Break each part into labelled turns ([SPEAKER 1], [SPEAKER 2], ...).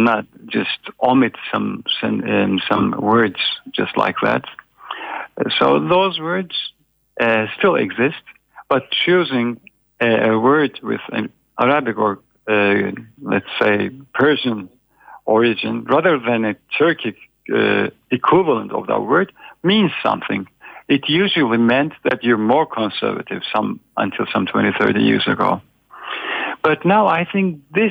[SPEAKER 1] not just omit some words just like that. So those words still exist, but choosing a word with an Arabic or let's say Persian origin rather than a Turkic equivalent of that word means something. It usually meant that you're more conservative until some 20, 30 years ago. But now I think this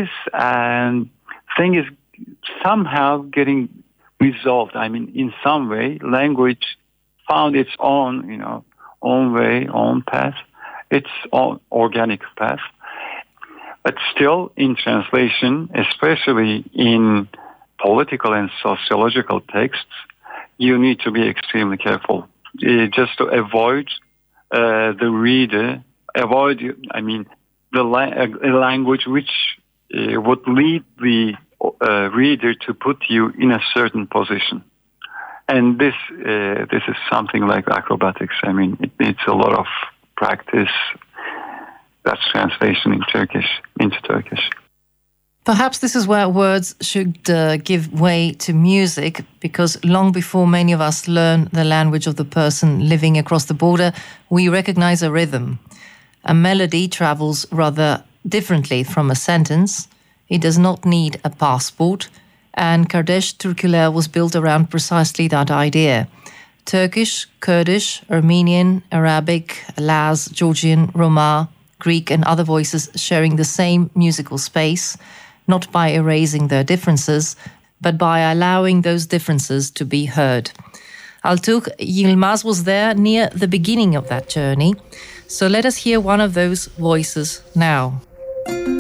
[SPEAKER 1] thing is somehow getting resolved. I mean, in some way, language found its own way, own path, its own organic path. But still, in translation, especially in political and sociological texts, you need to be extremely careful just to avoid the reader, the language which would lead the reader to put you in a certain position. And this is something like acrobatics. I mean, it needs a lot of practice. That's translation into Turkish.
[SPEAKER 2] Perhaps this is where words should give way to music, because long before many of us learn the language of the person living across the border, we recognize a rhythm. A melody travels rather differently from a sentence. It does not need a passport, and Kardeş Türküler was built around precisely that idea. Turkish, Kurdish, Armenian, Arabic, Laz, Georgian, Roma, Greek and other voices sharing the same musical space, not by erasing their differences, but by allowing those differences to be heard. Altınok Yılmaz was there near the beginning of that journey, so let us hear one of those voices now.